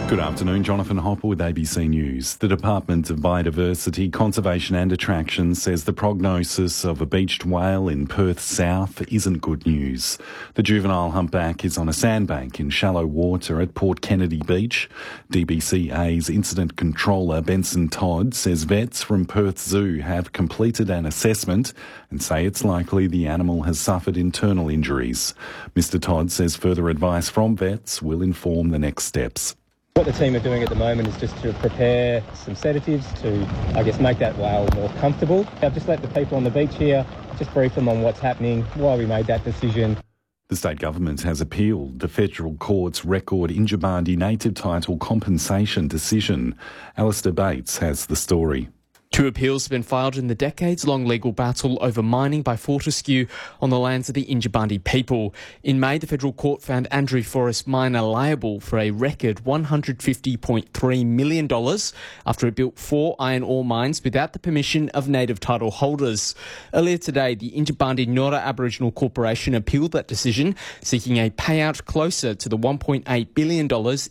Good afternoon, Jonathan Hopper with ABC News. The Department of Biodiversity, Conservation and Attractions says the prognosis of a beached whale in Perth South isn't good news. The juvenile humpback is on a sandbank in shallow water at Port Kennedy Beach. DBCA's incident controller Benson Todd says vets from Perth Zoo have completed an assessment and say it's likely the animal has suffered internal injuries. Mr Todd says further advice from vets will inform the next steps. What the team are doing at the moment is just to prepare some sedatives to, make that whale more comfortable. I've just let the people on the beach here just brief them on what's happening, why we made that decision. The state government has appealed the federal court's record Injibandi native title compensation decision. Alistair Bates has the story. Two appeals have been filed in the decades-long legal battle over mining by Fortescue on the lands of the Injibandi people. In May, the federal court found Andrew Forest Miner liable for a record $150.3 million after it built 4 iron ore mines without the permission of native title holders. Earlier today, the Injibandi Nora Aboriginal Corporation appealed that decision, seeking a payout closer to the $1.8 billion